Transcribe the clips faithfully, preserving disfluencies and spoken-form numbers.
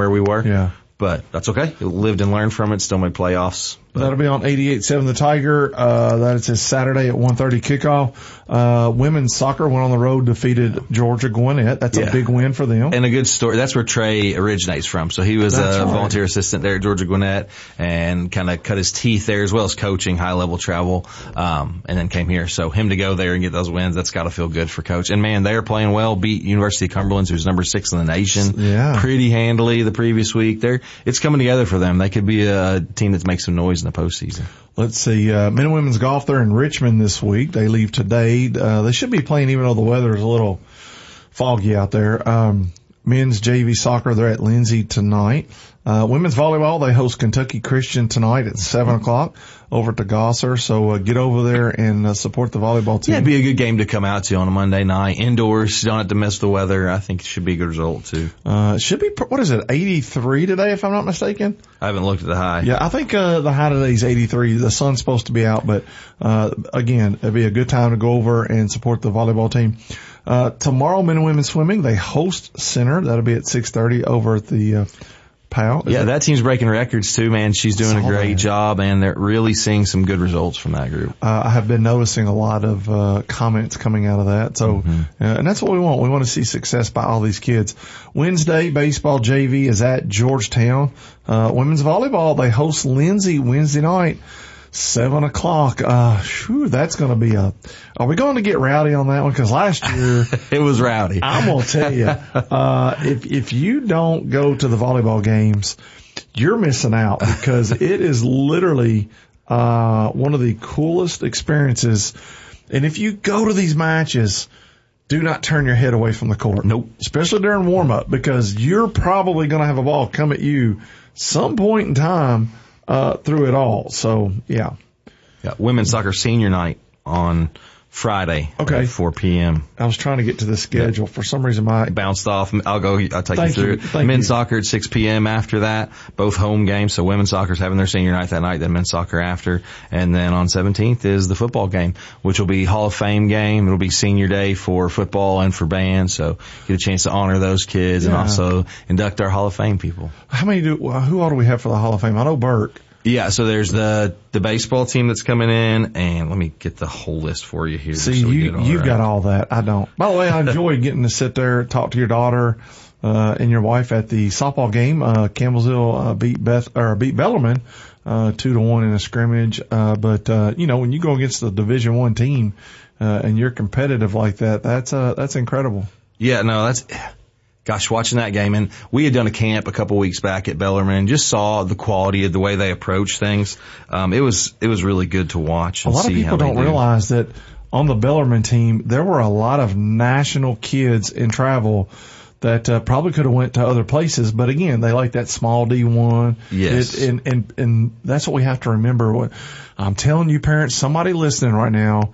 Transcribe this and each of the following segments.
where we were. Yeah. But that's okay. Lived and learned from it. Still made playoffs. But that'll be on eighty-eight point seven The Tiger. Uh, that is his Saturday at one thirty kickoff. Uh, women's soccer went on the road, defeated Georgia Gwinnett. That's yeah. a big win for them. And a good story. That's where Trey originates from. So he was That's a right. volunteer assistant there at Georgia Gwinnett and kind of cut his teeth there as well as coaching high level travel. Um, and then came here. So him to go there and get those wins, that's got to feel good for coach. And man, they're playing well. Beat University of Cumberland, who's number six in the nation. Yeah. Pretty handily the previous week. They're, it's coming together for them. They could be a team that makes some noise in the postseason. Let's see, uh, men and women's golf, they're in Richmond this week. They leave today. Uh, they should be playing even though the weather is a little foggy out there. Um, men's J V soccer, they're at Lindsay tonight. Uh, women's volleyball, they host Kentucky Christian tonight at seven o'clock over at the Gosser. So, uh, get over there and uh, support the volleyball team. Yeah, it'd be a good game to come out to on a Monday night. Indoors, you don't have to miss the weather. I think it should be a good result too. Uh, it should be, what is it, eighty-three today if I'm not mistaken? I haven't looked at the high. Yeah, I think, uh, the high today is eighty-three. The sun's supposed to be out, but, uh, again, it'd be a good time to go over and support the volleyball team. Uh, tomorrow, men and women swimming, they host Center. That'll be at six thirty over at the, uh, Powell. Yeah, that team's breaking records too, man. She's doing a great job, and they're really seeing some good results from that group. Uh, I have been noticing a lot of uh comments coming out of that. So, mm-hmm. uh, and that's what we want. We want to see success by all these kids. Wednesday, baseball J V is at Georgetown. Uh, women's volleyball, they host Lindsay Wednesday night. Seven o'clock. Uh, whew, that's going to be a, are we going to get rowdy on that one? Cause last year. It was rowdy. I'm going to tell you, uh, if, if you don't go to the volleyball games, you're missing out because it is literally, uh, one of the coolest experiences. And if you go to these matches, do not turn your head away from the court. Nope. Especially during warm up because you're probably going to have a ball come at you some point in time. Uh, through it all. So, yeah. Yeah. Women's soccer senior night on Friday. Okay. At four p.m. I was trying to get to the schedule. Yeah. For some reason, my bounced off. I'll go, I'll take Thank you through you. it. Thank men's you. soccer at six p.m. after that. Both home games. So women's soccer's having their senior night that night, then men's soccer after. And then on seventeenth is the football game, which will be Hall of Fame game. It'll be senior day for football and for band. So get a chance to honor those kids yeah. and also induct our Hall of Fame people. How many do, who all do we have for the Hall of Fame? I know Burke. Yeah, so there's the the baseball team that's coming in, and let me get the whole list for you here. See, so you, you've right. got all that. I don't. By the way, I enjoy getting to sit there, talk to your daughter, uh, and your wife at the softball game. Uh, Campbellsville, uh, beat Beth, or beat Bellarmine, uh, two to one in a scrimmage. Uh, but, uh, you know, when you go against the Division One team, uh, and you're competitive like that, that's, uh, that's incredible. Yeah, no, that's, gosh, watching that game, and we had done a camp a couple weeks back at Bellarmine and just saw the quality of the way they approach things. Um, it was, it was really good to watch and see how they do. A lot of people don't realize that on the Bellarmine team, there were a lot of national kids in travel that uh, probably could have went to other places, but again, they like that small D one. Yes. It, and, and, and that's what we have to remember. What I'm telling you, parents, somebody listening right now,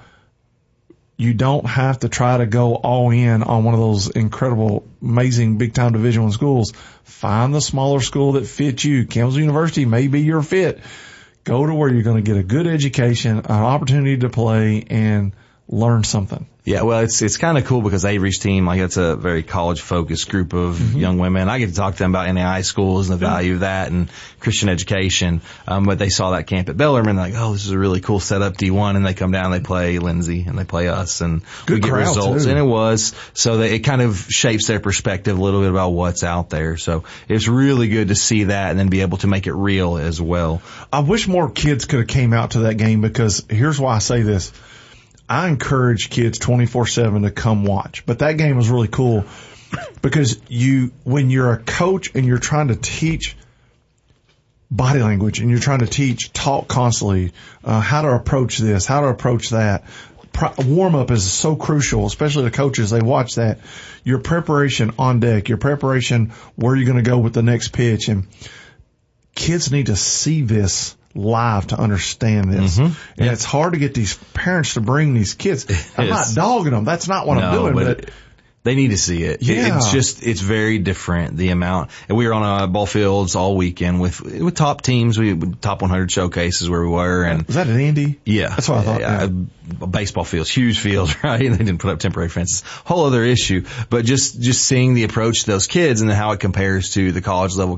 you don't have to try to go all in on one of those incredible, amazing big-time Division One schools. Find the smaller school that fits you. Campbellsville University may be your fit. Go to where you're going to get a good education, an opportunity to play, and learn something. Yeah, well, it's it's kind of cool because Avery's team, like, it's a very college-focused group of mm-hmm. young women. I get to talk to them about N A I schools and the value of that and Christian education. Um, but they saw that camp at Bellarmine, like, oh, this is a really cool setup, D one, and they come down, they play Lindsay, and they play us, and Good we get crowd, results. Too. And it was, so that it kind of shapes their perspective a little bit about what's out there. So it's really good to see that and then be able to make it real as well. I wish more kids could have came out to that game because here's why I say this. I encourage kids twenty-four seven to come watch. But that game was really cool because you, when you're a coach and you're trying to teach body language and you're trying to teach talk constantly, uh, how to approach this, how to approach that. Warm up is so crucial, especially the coaches. They watch that. Your preparation on deck, your preparation where you're going to go with the next pitch, and kids need to see this live to understand this. Mm-hmm. And yeah. It's hard to get these parents to bring these kids. I'm not dogging them. That's not what no, I'm doing, but, but they need to see it. Yeah. It's just, it's very different, the amount. And we were on uh, ball fields all weekend with, with top teams. We top one hundred showcases where we were. And was that at Indy? Yeah. That's what I thought. Yeah. Yeah. Baseball fields, huge fields, right? And they didn't put up temporary fences. Whole other issue. But just, just seeing the approach to those kids and how it compares to the college level